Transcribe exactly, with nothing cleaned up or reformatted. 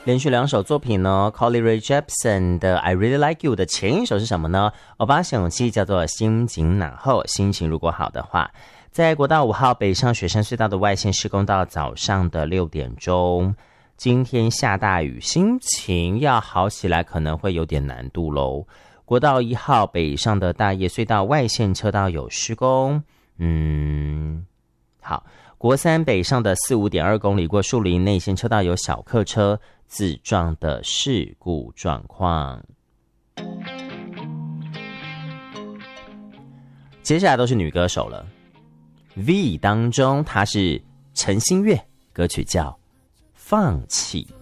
连续两首作品呢 Carly Rae Jepsen 的 I Really Like You 的前一首是什么呢？欧巴想勇气叫做心情然后，心情如果好的话。在国道五号北上雪山隧道的外线施工到早上的六点钟，今天下大雨，心情要好起来可能会有点难度咯。国道一号北上的大叶隧道外线车道有施工，嗯，好。国三北上的四五点二公里过树林内线车道有小客车自撞的事故状况。接下来都是女歌手了 ，V 当中她是陈星月，歌曲叫《放弃》。